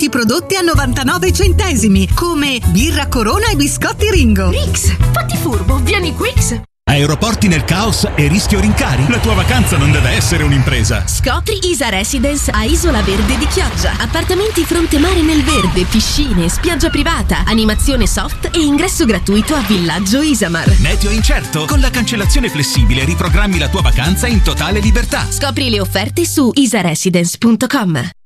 soliti prodotti a 99 centesimi, come birra Corona e biscotti Ringo. Rix, fatti furbo, vieni Quix. Aeroporti nel caos e rischio rincari? La tua vacanza non deve essere un'impresa. Scopri Isa Residence a Isola Verde di Chioggia. Appartamenti fronte mare nel verde, piscine, spiaggia privata, animazione soft e ingresso gratuito a Villaggio Isamar. Meteo incerto? Con la cancellazione flessibile riprogrammi la tua vacanza in totale libertà. Scopri le offerte su isaresidence.com.